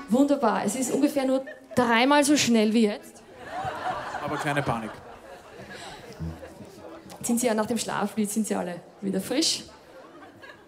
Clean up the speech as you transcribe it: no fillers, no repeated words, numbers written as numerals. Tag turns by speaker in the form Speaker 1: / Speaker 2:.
Speaker 1: Wunderbar. Es ist ungefähr nur 3-mal so schnell wie jetzt.
Speaker 2: Aber keine Panik.
Speaker 1: Sind Sie ja nach dem Schlaflied, sind Sie alle wieder frisch?